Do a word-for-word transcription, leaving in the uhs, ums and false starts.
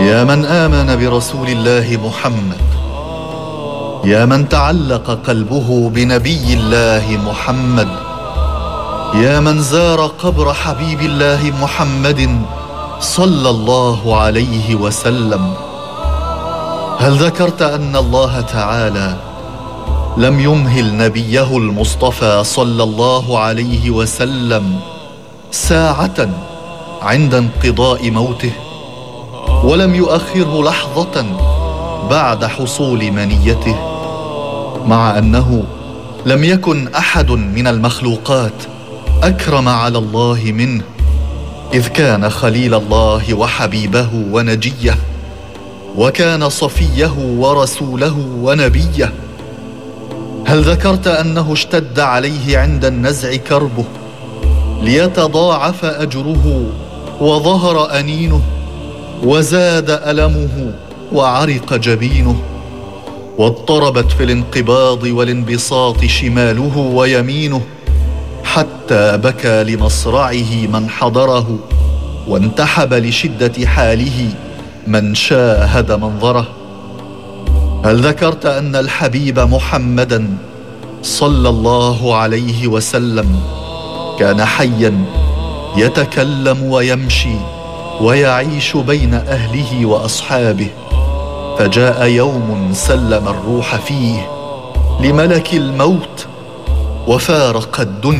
يا من آمن برسول الله محمد، يا من تعلق قلبه بنبي الله محمد، يا من زار قبر حبيب الله محمد صلى الله عليه وسلم. هل ذكرت أن الله تعالى لم يمهل نبيه المصطفى صلى الله عليه وسلم ساعة عند انقضاء موته، ولم يؤخره لحظة بعد حصول منيته، مع أنه لم يكن أحد من المخلوقات أكرم على الله منه، إذ كان خليل الله وحبيبه ونجيه، وكان صفيه ورسوله ونبيه. هل ذكرت أنه اشتد عليه عند النزع كربه ليتضاعف أجره، وظهر أنينه، وزاد ألمه، وعرق جبينه، واضطربت في الانقباض والانبساط شماله ويمينه، حتى بكى لمصرعه من حضره، وانتحب لشدة حاله من شاهد منظره. هل ذكرت أن الحبيب محمدا صلى الله عليه وسلم كان حيا يتكلم ويمشي ويعيش بين أهله وأصحابه، فجاء يوم سلم الروح فيه لملك الموت وفارق الدنيا